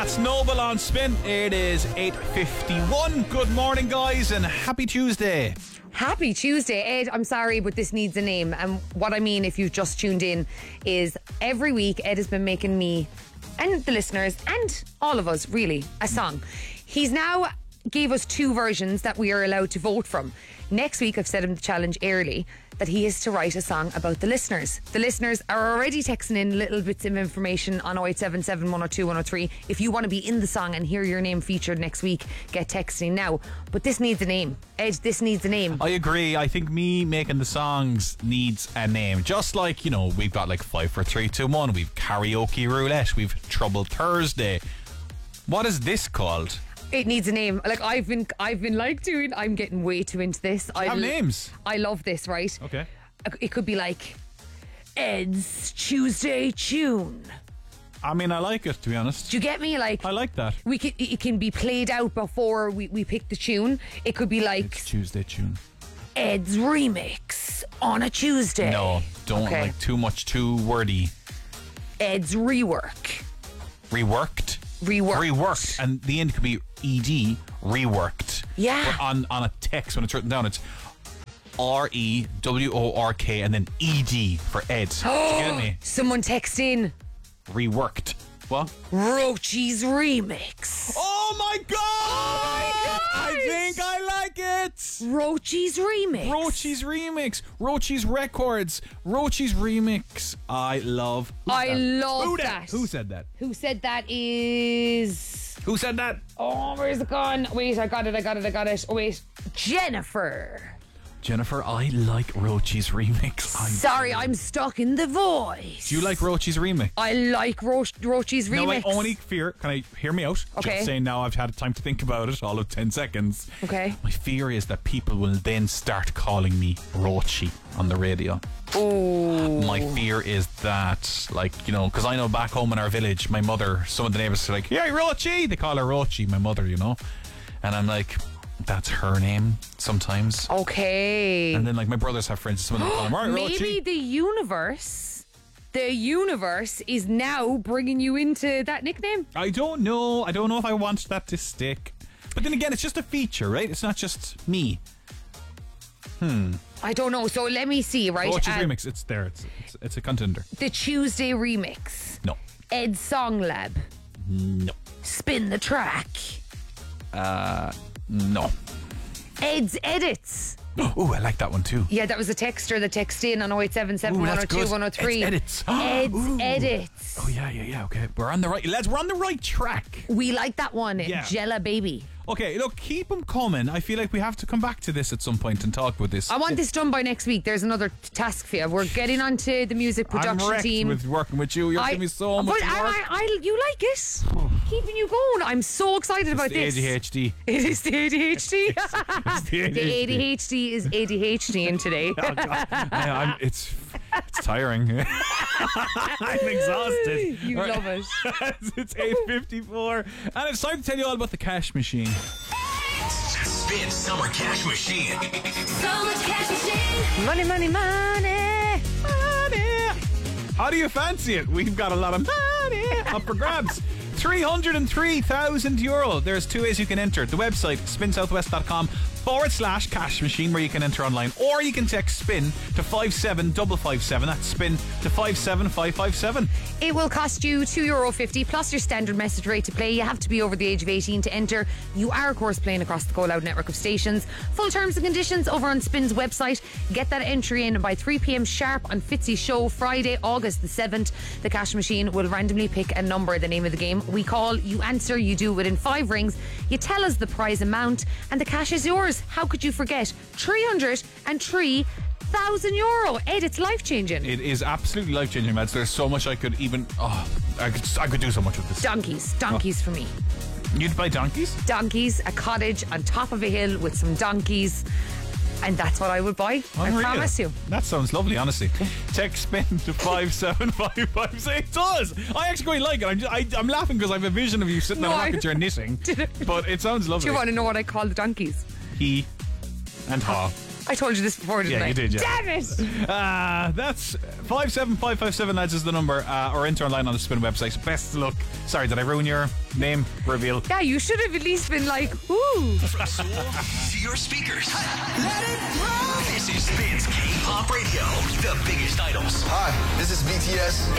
That's Noble on Spin. It is 8:51. Good morning, guys, and happy Tuesday. Happy Tuesday, Ed. I'm sorry, but this needs a name. And what I mean, if you've just tuned in, is every week Ed has been making me and the listeners and all of us, really, a song. He's now gave us two versions that we are allowed to vote from. Next week, I've set him the challenge early that he is to write a song about the listeners. The listeners are already texting in little bits of information on 0877 102 103. If you want to be in the song and hear your name featured next week, get texting now. But this needs a name. Ed, this needs a name. I agree. I think me making the songs needs a name. Just like, we've got like 5, 4, 3, 2, 1. We've karaoke roulette. We've Trouble Thursday. What is this called? It needs a name. Like I'm getting way too into this. I have names. I love this, right? Okay. It could be like Ed's Tuesday Tune. I mean, I like it, to be honest. Do you get me? Like, I like that. It can be played out before we pick the tune. It could be like It's Tuesday Tune. Ed's Remix on a Tuesday. No, don't like too much, too wordy. Ed's Rework. Reworked. And the end could be ED, reworked. Yeah. But on a text, when it's written down, it's REWORK and then ED for Ed. Do you get me? Someone text in. Reworked. What? Rochi's Remix. Oh my God! I think I like it. Rochi's Remix. Rochi's Remix. Rochi's Records. Rochi's Remix. I love that. Who said that? Who said that is... Who said that? Oh, where's it gone? Wait, I got it. Oh, wait. Jennifer, I like Rochi's Remix. Sorry, I'm stuck in the voice. Do you like Rochi's Remix? I like Rochi's Remix. No, my only fear, can I hear me out? Okay. Just saying now I've had time to think about it, all of 10 seconds. Okay. My fear is that people will then start calling me Rochi on the radio. Oh. My fear is that, because I know back home in our village, my mother, some of the neighbours are like, yeah, Rochi! They call her Rochi, my mother, And I'm like... That's her name sometimes. Okay. And then my brothers have friends, some of them call them, all right, maybe Rochi. the universe is now bringing you into that nickname. I don't know if I want that to stick. But then again, it's just a feature, right? It's not just me. I don't know. So let me see, right? Rochi's Remix, it's there. It's a contender. The Tuesday Remix. No. Ed's Song Lab. No. Spin the Track. No. Ed's Edits. Oh, I like that one too. Yeah, that was a texter that texted in on 0877 102 103. Ed's Edits. Ed's Edits. Oh, yeah. Okay. We're on the right track. We like that one. Yeah. Jella Baby. Okay, look, keep them coming. I feel like we have to come back to this at some point and talk about this. I want this done by next week. There's another task for you. We're getting onto the music production team. With working with you. You're giving me so much work. You like it. Keeping you going. I'm so excited about this. ADHD. It is the ADHD. It's the ADHD. The ADHD is ADHD in today. It's tiring. I'm exhausted. You love it. It's 8:54 and it's time to tell you all about the cash machine. Spin Summer Cash Machine. Summer Cash Machine. Money, money, money. How do you fancy it? We've got a lot of money up for grabs. €303,000. There's two ways you can enter. The website, spinsouthwest.com/cash machine, where you can enter online, or you can text SPIN to 57557. That's SPIN to 57557. It will cost you €2.50 plus your standard message rate to play. You have to be over the age of 18 to enter. You are, of course, playing across the Go Loud network of stations. Full terms and conditions over on Spin's website. Get that entry in by 3 p.m. sharp on Fitzy's show, Friday, August the 7th. The cash machine will randomly pick a number, the name of the game. We call, you answer, you do within 5 rings. You tell us the prize amount, and the cash is yours. How could you forget? €303,000. Ed, it's life-changing. It is absolutely life-changing, Mads. There's so much I could even... I could do so much with this. Donkeys for me. You'd buy donkeys? Donkeys, a cottage on top of a hill with some donkeys. And that's what I would buy. Unreal. I promise you. That sounds lovely, honestly. Text SPIN to 57557. It does. I actually quite like it. I'm laughing because I have a vision of you sitting on a rocket chair knitting. But it sounds lovely. Do you want to know what I call the donkeys? He and ha. I told you this before, didn't I? Yeah, you did, yeah. Damn it! That's 57557, lads, is the number. Or enter online on the Spin website. Best of luck. Sorry, did I ruin your name reveal? Yeah, you should have at least been like, ooh. From Seoul to your speakers. This is Spins K-Pop Radio. The biggest idols. Hi, this is BTS.